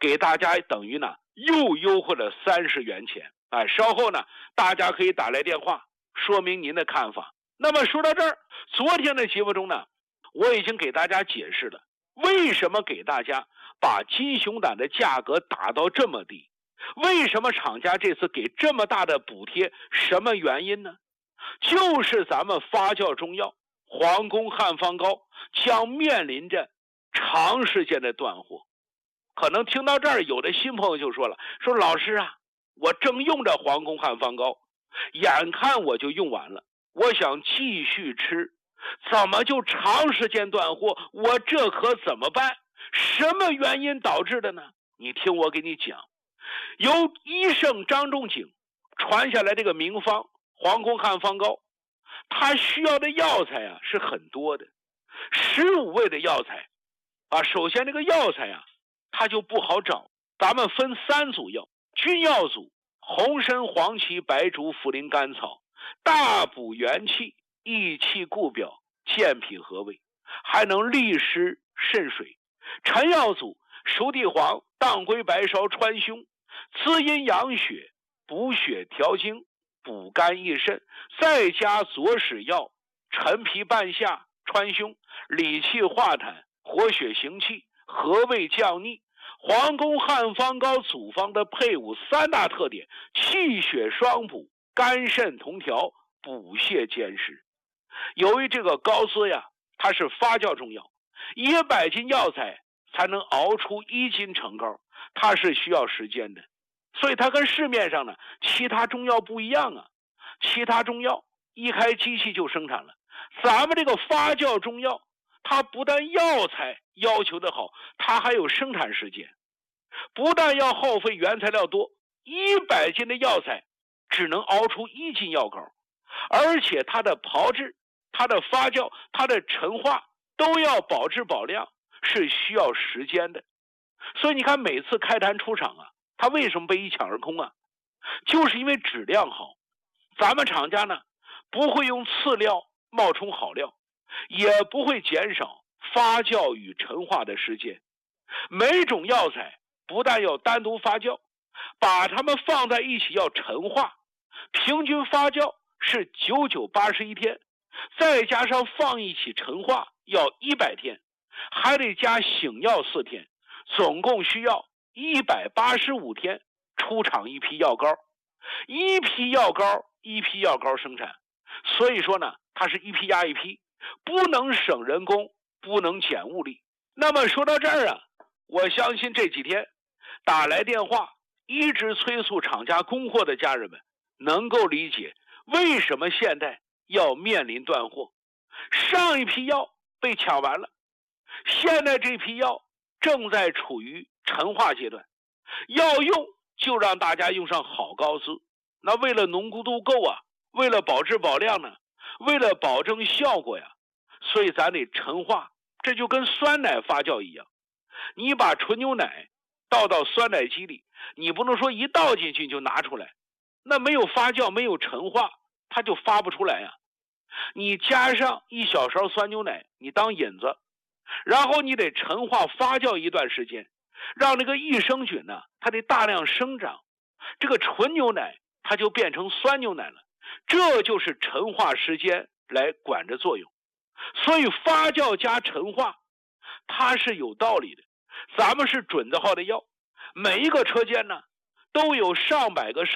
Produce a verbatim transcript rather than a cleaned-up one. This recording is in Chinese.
给大家等于呢又优惠了三十元钱。哎，稍后呢大家可以打来电话说明您的看法。那么说到这儿，昨天的节目中呢，我已经给大家解释了为什么给大家把金熊胆的价格打到这么低，为什么厂家这次给这么大的补贴，什么原因呢？就是咱们发酵中药皇宫汉方膏将面临着长时间的断货。可能听到这儿，有的新朋友就说了，说老师啊，我正用着皇宫汉方膏，眼看我就用完了，我想继续吃，怎么就长时间断货？我这可怎么办？什么原因导致的呢？你听我给你讲，由医圣张仲景传下来这个名方皇宫汉方膏，它需要的药材啊是很多的，十五味的药材啊。首先这个药材啊它就不好找，咱们分三组药：君药组红参、黄芪、白术、茯苓、甘草，大补元气，益气固表，健脾和胃，还能利湿渗水。臣药组熟地黄、当归、白芍、川芎，滋阴养血，补血调经，补肝益肾，再加佐使药陈皮、半夏、川芎，理气化痰，活血行气，和胃降逆。皇宫汉方膏组方的配伍三大特点：气血双补，肝肾同调，补泻兼施。由于这个膏丝呀，它是发酵中药，一百斤药材才能熬出一斤成膏，它是需要时间的，所以它跟市面上呢其他中药不一样啊。其他中药一开机器就生产了，咱们这个发酵中药，它不但药材要求的好，它还有生产时间，不但要耗费原材料多，一百斤的药材只能熬出一斤药膏，而且它的炮制、它的发酵、它的陈化都要保质保量，是需要时间的。所以你看每次开坛出厂啊，它为什么被一抢而空啊？就是因为质量好，咱们厂家呢不会用次料冒充好料，也不会减少发酵与陈化的时间。每种药材不但要单独发酵，把它们放在一起要陈化，平均发酵是九九八十一天，再加上放一起陈化要一百天，还得加醒药四天，总共需要一百八十五天出厂一批药膏。一批药膏一批药膏生产，所以说呢它是一批压一批，不能省人工，不能减物力。那么说到这儿啊，我相信这几天打来电话一直催促厂家供货的家人们能够理解为什么现在要面临断货。上一批药被抢完了，现在这批药正在处于陈化阶段，要用就让大家用上好膏丝。那为了浓度够啊，为了保质保量呢，为了保证效果呀，所以咱得陈化。这就跟酸奶发酵一样，你把纯牛奶倒到酸奶机里，你不能说一倒进去就拿出来，那没有发酵，没有陈化，它就发不出来呀。你加上一小勺酸牛奶，你当引子，然后你得陈化发酵一段时间，让这个益生菌呢它得大量生长，这个纯牛奶它就变成酸牛奶了，这就是陈化时间来管着作用。所以发酵加陈化它是有道理的，咱们是准字号的药，每一个车间呢都有上百个